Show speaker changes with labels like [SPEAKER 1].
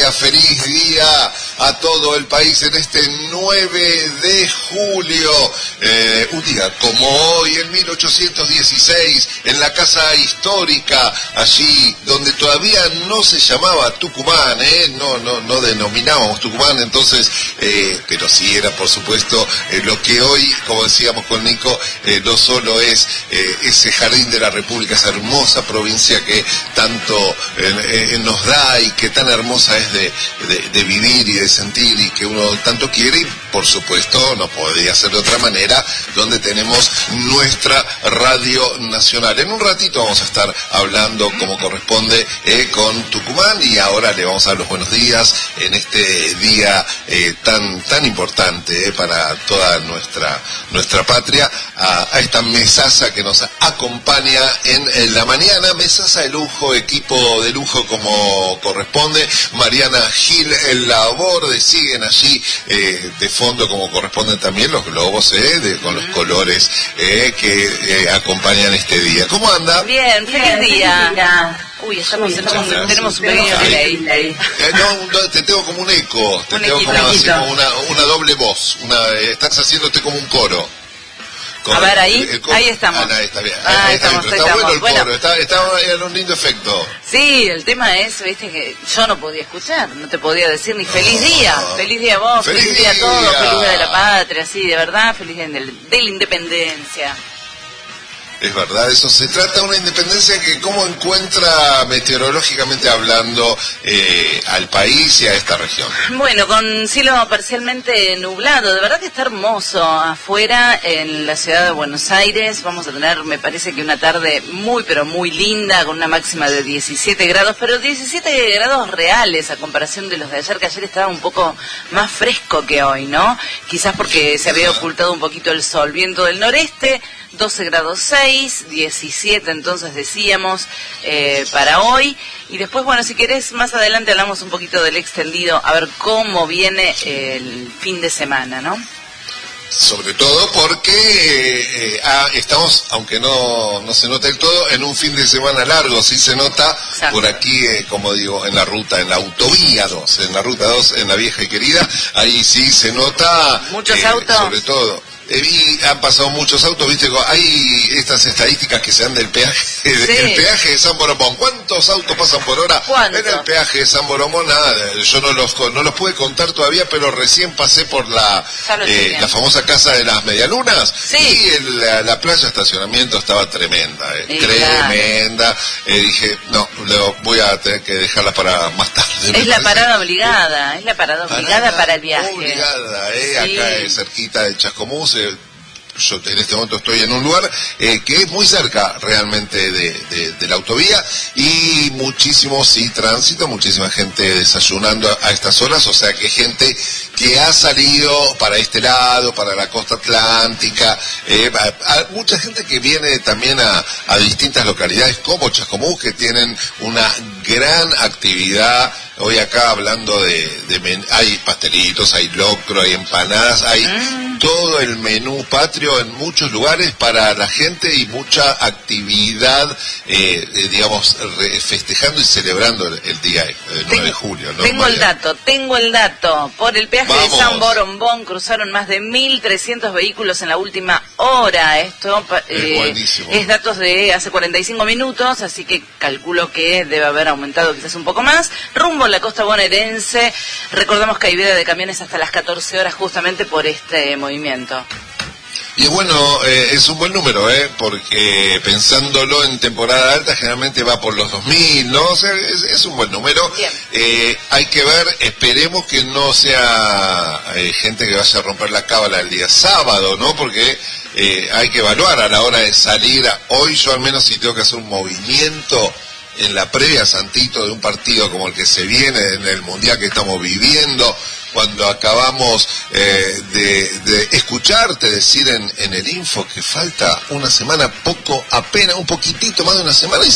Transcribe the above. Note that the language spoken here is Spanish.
[SPEAKER 1] Patria, feliz día a todo el país en este 9 de julio, un día como hoy, en 1816, en la Casa Histórica, allí donde todavía no se llamaba Tucumán, no denominábamos Tucumán entonces, pero sí era por supuesto lo que hoy, como decíamos con Nico, no solo es ese jardín de la República, esa hermosa provincia que tanto nos da y que tan hermosa es de vivir y de sentir y que uno tanto quiere, y por supuesto no podría ser de otra manera, donde tenemos nuestra radio nacional. En un ratito vamos a estar hablando como corresponde con Tucumán, y ahora le vamos a dar los buenos días en este día tan importante para toda nuestra patria, a esta mesaza que nos acompaña en la mañana, mesaza de lujo, equipo de lujo como corresponde. Mariana Gil, el Laborde, siguen allí de fondo como corresponden también los globos con los colores que acompañan este día. ¿Cómo anda?
[SPEAKER 2] Bien, feliz día. Uy, tenemos un pequeño delay.
[SPEAKER 1] No, te tengo como un eco, como una doble voz, estás haciéndote como un coro.
[SPEAKER 2] A ver, ahí estamos.
[SPEAKER 1] Está bien. Ahí estamos. Pero está bueno el coro, está un lindo efecto.
[SPEAKER 2] Sí, el tema es, viste, que yo no podía escuchar, no te podía decir ni feliz día a vos, feliz día a todos, feliz día de la patria, sí, de verdad, feliz día de la independencia.
[SPEAKER 1] Es verdad, eso se trata de una independencia que cómo encuentra meteorológicamente hablando al país y a esta región.
[SPEAKER 2] Bueno, con cielo parcialmente nublado, de verdad que está hermoso afuera en la ciudad de Buenos Aires. Vamos a tener, me parece que una tarde muy pero muy linda, con una máxima de 17 grados, pero 17 grados reales a comparación de los de ayer, que ayer estaba un poco más fresco que hoy, ¿no? Quizás porque se había ocultado un poquito el sol. Viento del noreste, 12 grados 6, 17 entonces decíamos para hoy. Y después, bueno, si querés, más adelante hablamos un poquito del extendido, a ver cómo viene el fin de semana, ¿no?
[SPEAKER 1] Sobre todo porque estamos, aunque no se nota del todo, en un fin de semana largo, sí se nota. Exacto. Por aquí, como digo, en la ruta, en la autovía 2, en la ruta 2, en la vieja y querida, ahí sí se nota.
[SPEAKER 2] Muchos autos.
[SPEAKER 1] Sobre todo. Y han pasado muchos autos, viste, hay estas estadísticas que se dan del peaje, sí. El peaje de San Boromón. ¿Cuántos autos pasan por hora?
[SPEAKER 2] ¿Cuánto?
[SPEAKER 1] En el peaje de San Boromón, nada, yo no los pude contar todavía, pero recién pasé por la famosa casa de las medialunas, sí. Y la playa de estacionamiento estaba tremenda, tremenda. Dije, no, voy a tener que dejarla para más tarde.
[SPEAKER 2] Es la parada obligada, para el viaje.
[SPEAKER 1] Obligada, sí. Acá cerquita de Chascomús. Yo en este momento estoy en un lugar que es muy cerca realmente de la autovía, y muchísimo tránsito, muchísima gente desayunando a estas horas, o sea que gente que ha salido para este lado, para la costa atlántica, mucha gente que viene también a distintas localidades como Chascomús, que tienen una gran actividad. Hoy acá hablando hay pastelitos, hay locro, hay empanadas, hay todo el menú patrio en muchos lugares para la gente, y mucha actividad, digamos, festejando y celebrando el día 9 de julio. ¿No?
[SPEAKER 2] Tengo el dato. Por el peaje de San Borondón cruzaron más de 1.300 vehículos en la última hora. Esto es datos de hace 45 minutos, así que calculo que debe haber aumentado quizás un poco más. Rumbo a la costa bonaerense, recordamos que hay veda de camiones hasta las 14 horas justamente por este movimiento.
[SPEAKER 1] Y bueno, es un buen número, porque pensándolo en temporada alta generalmente va por los 2.000, ¿no? O sea, es un buen número. Hay que ver, esperemos que no sea gente que vaya a romper la cábala el día sábado, ¿no? Porque hay que evaluar a la hora de salir. Hoy yo al menos, si tengo que hacer un movimiento en la previa, Santito, de un partido como el que se viene en el Mundial que estamos viviendo, cuando acabamos de escucharte decir en el info que falta una semana, apenas un poquitito más de una semana, y